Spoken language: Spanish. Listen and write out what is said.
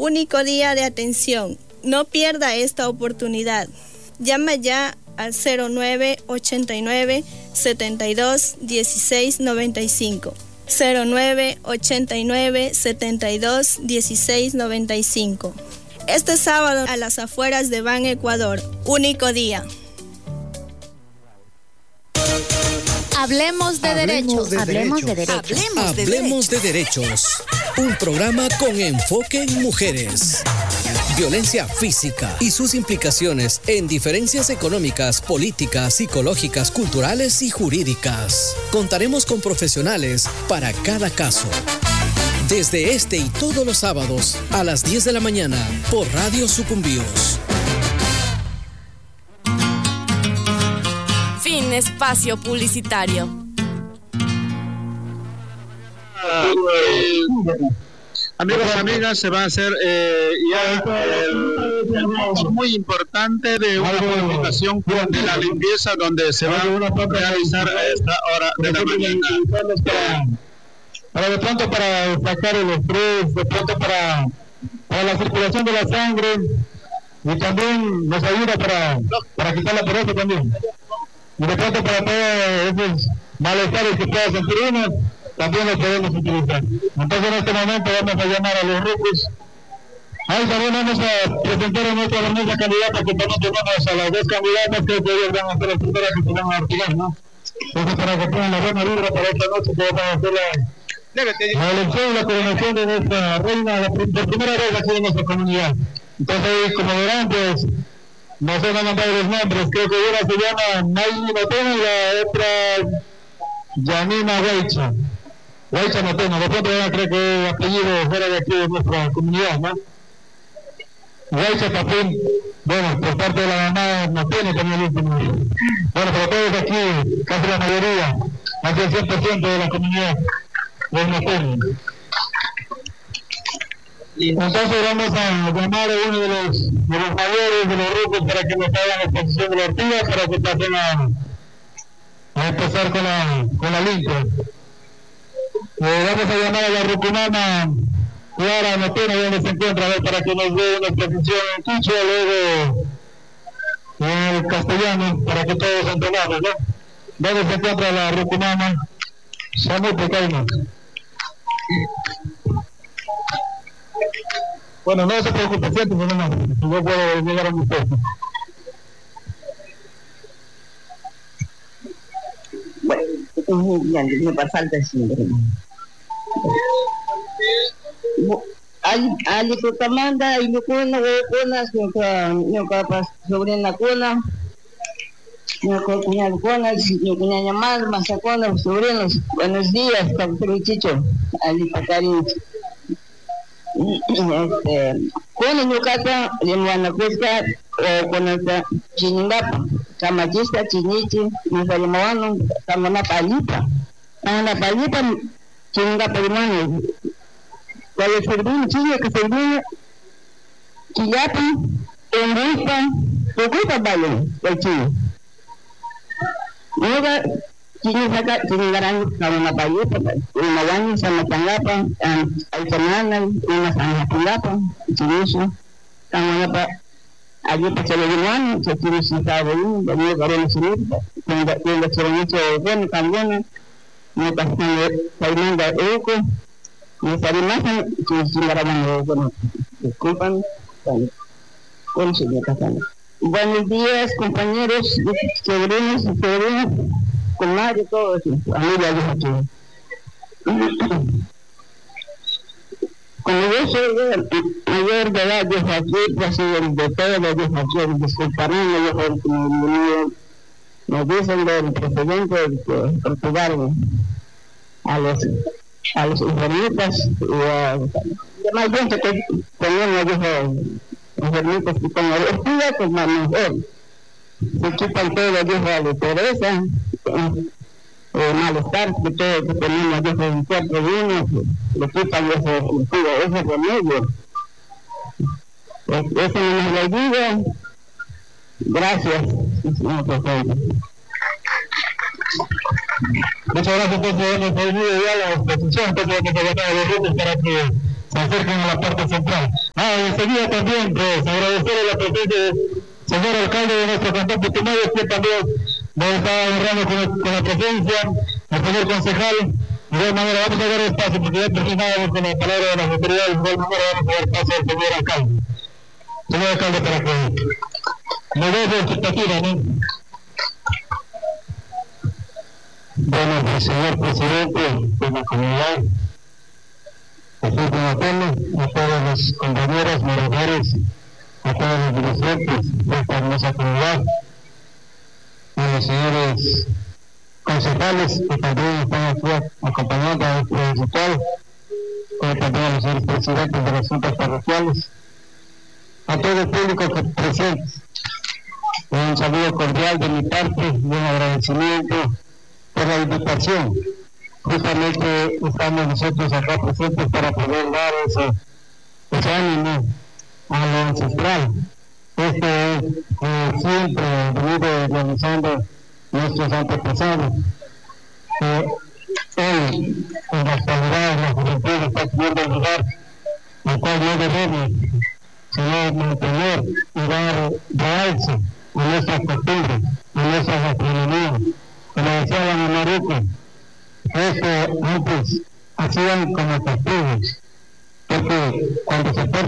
único día de atención. No pierda esta oportunidad. Llama ya al 0989 72 16 95. 0989 72 16 95. Este sábado a las afueras de Ban Ecuador. Único día. Hablemos de derechos. Hablemos de derechos. Un programa con enfoque en mujeres. Violencia física y sus implicaciones en diferencias económicas, políticas, psicológicas, culturales y jurídicas. Contaremos con profesionales para cada caso. Desde este y todos los sábados a las 10 de la mañana por Radio Sucumbíos. Fin espacio publicitario. Amigos y amigas, se va a hacer ya el anuncio muy importante de una modificación de la limpieza donde se va a realizar a esta hora de la mañana. Para de pronto para sacar el estrés, de pronto para la circulación de la sangre y también nos ayuda para quitar la pereza también. Y de pronto para todos esos malestares que pueda sentir uno, también lo podemos utilizar. Entonces en este momento vamos a llamar a los rucos. Ahí también vamos a presentar a nuestra hermosa candidata que también tenemos a las dos candidatas, que ellos van a ser las primeras que se van a articular, ¿no? Entonces para que tengan la buena vibra para esta noche, que vamos a hacer la elección y la coronación de nuestra reina por primera vez aquí en nuestra comunidad. Entonces, como verán, pues no se van a mandar los nombres. Creo que una se llama Mayli Matena y la otra Yanina Huaycha. Huaycha Matena. De pronto van a creer que el apellido fuera de aquí de nuestra comunidad, ¿no? Huaycha Tapín, bueno, por parte de la mamá Matena también el último. Bueno, pero todos aquí, casi la mayoría, más del 100% de la comunidad. Entonces vamos a llamar a uno de los mayores, de los grupos, para que nos hagan la exposición de la ortiga, para que pasen a empezar con la limpia. Vamos a llamar a la rucumana Clara Matena, donde se encuentra, para que nos dé una exposición en quichua, luego en el castellano, para que todos entendamos, ¿no? ¿Dónde se encuentra la rucumana? Samu Pecaima. Bueno, no se preocupe, siempre, no, yo puedo llegar a mi puesto. Bueno, me pasa el siempre. Ali Cotamanda y Lucuna, Hueconas, nunca sobre la cuna. No cuña conas, no cuña llamar, masaconas, sobrinos, buenos días, Chicho, Ali Pacari. Con el Yucatán, en Guanacuesta, con el Chiningapa, Camachista, Chinichi, Musalimano, Camana Palita, Chiningapa, hermano. Cuando servín, Chile, que servín, Quillapa, Enguista, Tocuta, vale, el Chile. Luego, tiene gran una palita, una baña, San Matangapa, Altamana, una San Matangapa, Chinicho, Camanapa, allí para el hermano, que tiene su estado, venía para el Chinicho, con la Chinicho, bueno, también, me pasan Fernanda Eco, me sale más, que se me bueno, disculpan, con su casa. Buenos días, compañeros, sobrinos y sobrinas, comadre, todos, familia de aquí. Como yo soy mayor de edad, yo aquí, pues de todo, yo aquí, disculparme, nos dicen del presidente que procurar a los enfermitas y a demás gente que tenemos, enfermitas que con la ortiga, pues más mejor. Se quitan todo, dijo, de pereza, malestar, que todo que tenemos, dijo, en cuerpo de uno, le quitan ese remedio. Eso nos lo ayuda. Gracias, señor presidente. Muchas gracias por habernos ayudado a la exposición, entonces vamos a votar a los grupos para que se acerquen a la parte central. Y enseguida también, pues, agradecer a la presencia del señor alcalde de nuestro cantón Putumayo, que también nos está honrando con la presencia, el señor concejal. De igual manera, vamos a dar espacio, porque ya terminamos con la palabra de las autoridades, de igual manera vamos a dar paso al señor alcalde. Señor alcalde, para que me dé su expectativa, ¿no? Bueno, pues, señor presidente de la comunidad, Jesús Donatello, a todos los compañeros, moradores, a todos los dirigentes de esta hermosa comunidad, a los señores concejales que también están aquí acompañando a este ritual, también a los señores presidentes de las juntas parroquiales, a todo el público presente. Un saludo cordial de mi parte y un agradecimiento por la invitación. Justamente estamos nosotros acá presentes para poder dar ese ánimo a lo ancestral. Esto es siempre venido realizando nuestros antepasados. Hoy, en la actualidad, la juventud está teniendo el lugar al cual no debemos, sino mantener y dar realce a nuestras costumbres, a nuestra gastronomía. Como decía la Mamaruca, esto antes hacían como costumbres, porque cuando se